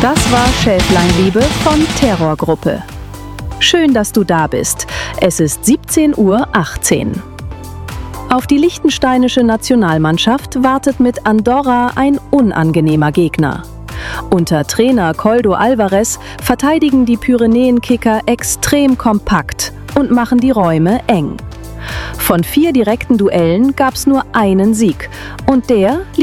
Das war Schäfleinliebe von Terrorgruppe. Schön, dass du da bist. Es ist 17:18 Uhr. Auf die liechtensteinische Nationalmannschaft wartet mit Andorra ein unangenehmer Gegner. Unter Trainer Koldo Alvarez verteidigen die Pyrenäenkicker extrem kompakt und machen die Räume eng. Von 4 direkten Duellen gab es nur einen Sieg und der liegt